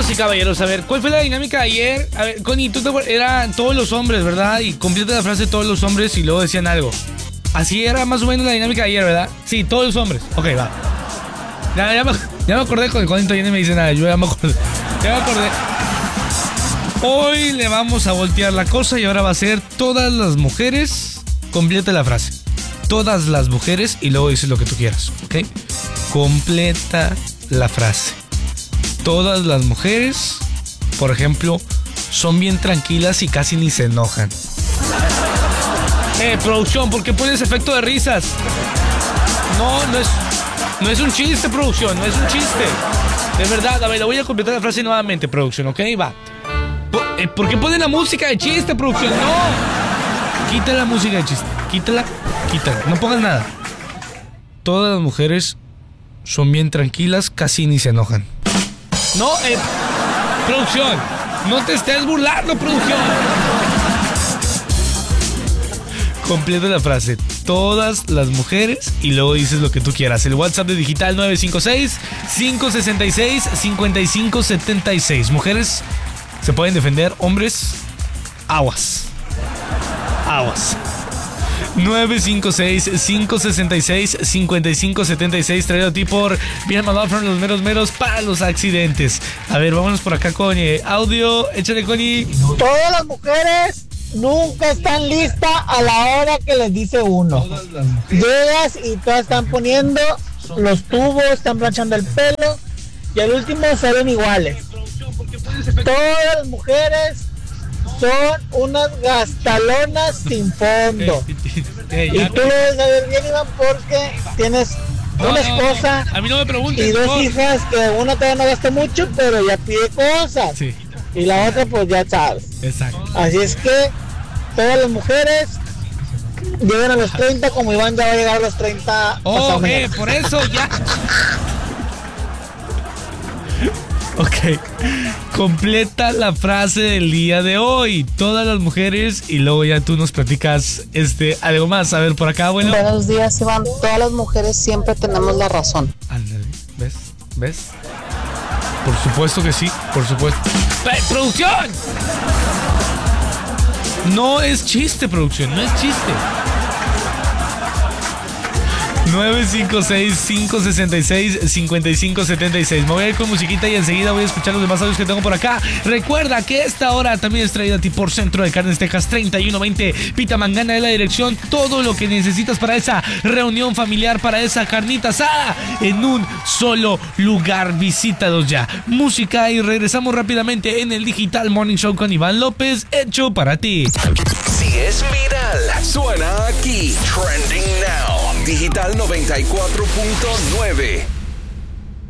Damas y caballeros, a ver, ¿cuál fue la dinámica de ayer? A ver, Connie, tú te acuerdas, eran todos los hombres, ¿verdad? Y completa la frase todos los hombres y luego decían algo. Así era más o menos la dinámica de ayer, ¿verdad? Sí, todos los hombres. Ok, va. Ya me acordé con el Connie, todavía no me dice nada. Yo ya me acordé. Hoy le vamos a voltear la cosa y ahora va a ser todas las mujeres. Completa la frase. Todas las mujeres y luego dices lo que tú quieras, ¿ok? Completa la frase. Todas las mujeres, por ejemplo, son bien tranquilas y casi ni se enojan. Producción, ¿por qué pones efecto de risas? No es un chiste, producción, no es un chiste. De verdad, a ver, la voy a completar la frase nuevamente, producción, ¿ok? Va. ¿Por qué ponen la música de chiste, producción? No. Quita la música de chiste. Quítala. No pongas nada. Todas las mujeres son bien tranquilas, casi ni se enojan. No, producción, no te estés burlando, producción. Completa la frase. Todas las mujeres y luego dices lo que tú quieras. El WhatsApp de Digital 956-566-5576. Mujeres se pueden defender, hombres, aguas. 956-566-5576, traído a ti por Bien Malafron, los meros para los accidentes. A ver, vámonos por acá con audio. Échale, Connie. Todas las mujeres nunca están listas a la hora que les dice uno. Llegas y todas están poniendo los tubos, están planchando el pelo y al último salen iguales. Todas las mujeres son unas gastalonas sin fondo. Y tú lo debes saber bien, Iván, porque tienes una esposa a mí no me preguntes, y dos hijas, que una todavía no gasta mucho, pero ya pide cosas. Sí. Y la otra, pues ya sabes. Exacto. Así es que todas las mujeres llegan a los 30, como Iván ya va a llegar a los 30. Por eso ya. Ok, completa la frase del día de hoy. Todas las mujeres y luego ya tú nos platicas algo más. A ver, por acá, bueno. Buenos días, Iván. Todas las mujeres siempre tenemos la razón. Ándale, ¿ves? Por supuesto que sí, por supuesto. ¡Producción! No es chiste, producción, no es chiste. 956-566-5576. Me voy a ir con musiquita y enseguida voy a escuchar los demás audios que tengo por acá. Recuerda que esta hora también es traída a ti por Centro de Carnes Texas 3120 Pita Mangana de la dirección. Todo lo que necesitas para esa reunión familiar, para esa carnita asada en un solo lugar. Visítalos ya. Música y regresamos rápidamente en el Digital Morning Show con Iván López, hecho para ti. Si es viral, suena aquí. Trending Now. Digital 94.9.